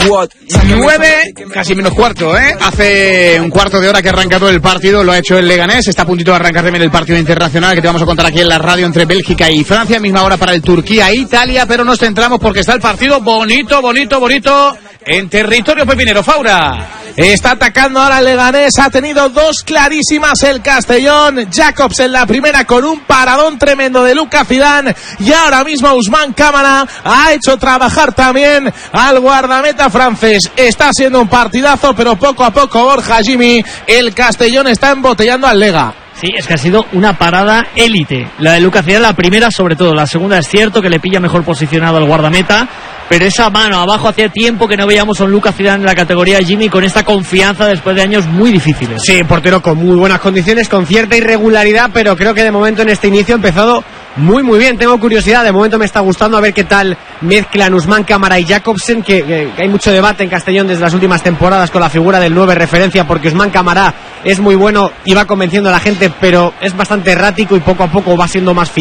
9, casi menos cuarto, ¿eh? Hace un cuarto de hora que ha arrancado el partido, lo ha hecho el Leganés, está a puntito de arrancar también el partido internacional que te vamos a contar aquí en la radio entre Bélgica y Francia, misma hora para el Turquía-Italia, pero nos centramos porque está el partido bonito en territorio pepinero. Faura. Está atacando ahora el Leganés, ha tenido dos clarísimas el Castellón. Jacobs en la primera con un paradón tremendo de Lucas Zidane, y ahora mismo Ousmane Camara ha hecho trabajar también al guardameta francés. Está siendo un partidazo, pero poco a poco, Borja, Jimmy, el Castellón está embotellando al Lega. Sí, es que ha sido una parada élite. La de Lucas Zidane, la primera sobre todo. La segunda es cierto que le pilla mejor posicionado al guardameta, pero esa mano abajo, hacía tiempo que no veíamos a un Lucas Zidane en la categoría Jimmy con esta confianza después de años muy difíciles. Sí, portero con muy buenas condiciones, con cierta irregularidad, pero creo que de momento en este inicio ha empezado muy bien. Tengo curiosidad, de momento me está gustando a ver qué tal mezclan Ousmane Camara y Jacobsen, que hay mucho debate en Castellón desde las últimas temporadas con la figura del 9 referencia, porque Ousmane Camara es muy bueno y va convenciendo a la gente, pero es bastante errático y poco a poco va siendo más fiable.